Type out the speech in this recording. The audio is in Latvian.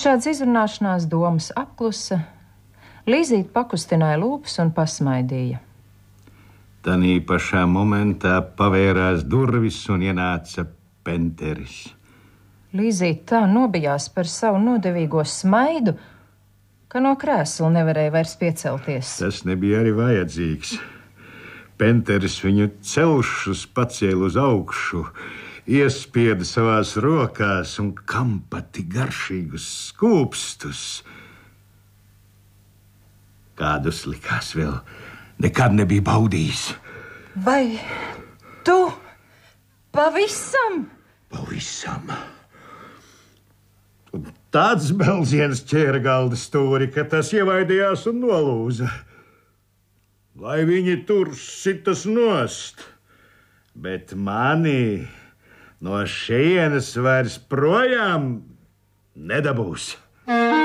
Pēc šādas izrunāšanās domas apklusa, Līzīte pakustināja lūpas un pasmaidīja. Tanī pašā momentā pavērās durvis un ienāca Penteris. Līzīte tā nobijās par savu nodevīgo smaidu, ka no krēsla nevarēja vairs piecelties. Tas nebija arī vajadzīgs. Penteris viņu celšus pacēla uz augšu, iespieda savās rokās un kampati garšīgus skūpstus, kādus likās vēl nekad nebija baudījis. Vai tu pavisam? Pavisam. Un tāds belziens ķēra galda stūri, ka tas ievaidījās un nolūza. Lai viņi tur sitas nost, bet mani no šejienes vairs projām nedabūs.